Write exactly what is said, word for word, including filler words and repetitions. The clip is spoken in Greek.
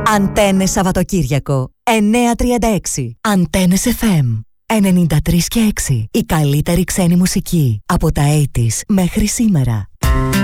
Αντένες Σαββατοκύριακο εννιά τριάντα έξι. Αντένες εφ εμ ενενήντα τρία και έξι. Η καλύτερη ξένη μουσική από τα ογδόντα μέχρι σήμερα.